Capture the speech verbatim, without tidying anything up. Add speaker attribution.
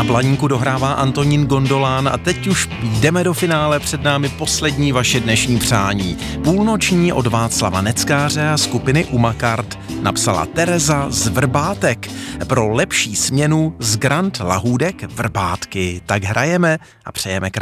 Speaker 1: Na Blaníku dohrává Antonín Gondolán a teď už jdeme do finále, před námi poslední vaše dnešní přání. Půlnoční od Václava Neckáře a skupiny Umakart napsala Tereza z Vrbátek. Pro lepší směnu z Grand Lahůdek Vrbátky. Tak hrajeme a přejeme krásný